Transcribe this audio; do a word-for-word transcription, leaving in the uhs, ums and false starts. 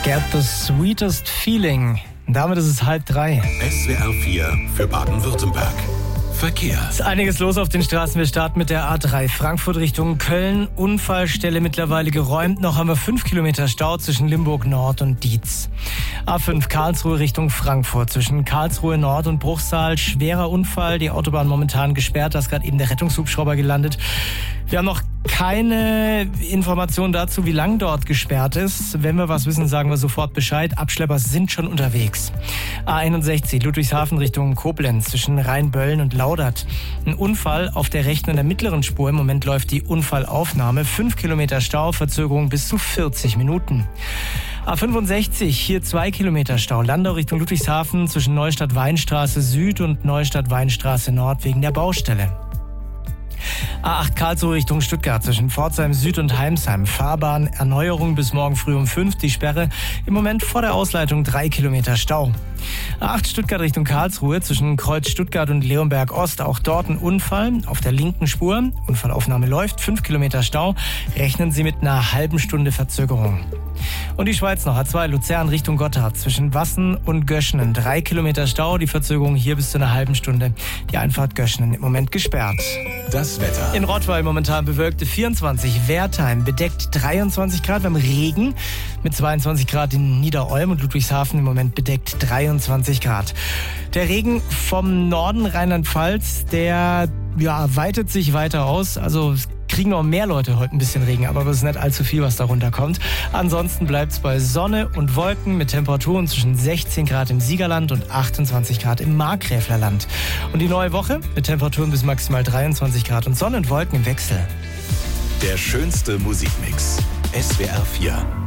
Get the sweetest feeling. Damit ist es halb drei. S W R vier für Baden-Württemberg. Verkehr. Es ist einiges los auf den Straßen. Wir starten mit der A drei Frankfurt Richtung Köln. Unfallstelle mittlerweile geräumt. Noch haben wir fünf Kilometer Stau zwischen Limburg Nord und Dietz. A fünf Karlsruhe Richtung Frankfurt. Zwischen Karlsruhe Nord und Bruchsal schwerer Unfall. Die Autobahn momentan gesperrt. Da ist gerade eben der Rettungshubschrauber gelandet. Wir haben noch keine Informationen dazu, wie lang dort gesperrt ist. Wenn wir was wissen, sagen wir sofort Bescheid. Abschlepper sind schon unterwegs. A einundsechzig Ludwigshafen Richtung Koblenz zwischen Rheinböllen und Laudert. Ein Unfall auf der rechten und der mittleren Spur. Im Moment läuft die Unfallaufnahme. Fünf Kilometer Stau, Verzögerung bis zu vierzig Minuten. A fünfundsechzig, hier zwei Kilometer Stau. Landau Richtung Ludwigshafen zwischen Neustadt-Weinstraße Süd und Neustadt-Weinstraße Nord wegen der Baustelle. A acht Karlsruhe Richtung Stuttgart zwischen Pforzheim Süd und Heimsheim. Fahrbahnerneuerung bis morgen früh um fünf. Die Sperre im Moment vor der Ausleitung drei Kilometer Stau. A acht Stuttgart Richtung Karlsruhe zwischen Kreuz Stuttgart und Leonberg Ost. Auch dort ein Unfall auf der linken Spur. Unfallaufnahme läuft. fünf Kilometer Stau. Rechnen Sie mit einer halben Stunde Verzögerung. Und die Schweiz noch. A zwei Luzern Richtung Gotthard zwischen Wassen und Göschenen. Drei Kilometer Stau. Die Verzögerung hier bis zu einer halben Stunde. Die Einfahrt Göschenen im Moment gesperrt. Das Wetter. In Rottweil momentan bewölkte vierundzwanzig, Wertheim bedeckt dreiundzwanzig Grad beim Regen, mit zweiundzwanzig Grad in Niederolm und Ludwigshafen im Moment bedeckt dreiundzwanzig Grad. Der Regen vom Norden Rheinland-Pfalz, der ja, weitet sich weiter aus, also es kriegen noch mehr Leute heute ein bisschen Regen, aber es ist nicht allzu viel, was darunter kommt. Ansonsten bleibt es bei Sonne und Wolken mit Temperaturen zwischen sechzehn Grad im Siegerland und achtundzwanzig Grad im Markgräflerland. Und die neue Woche mit Temperaturen bis maximal dreiundzwanzig Grad und Sonne und Wolken im Wechsel. Der schönste Musikmix. S W R vier.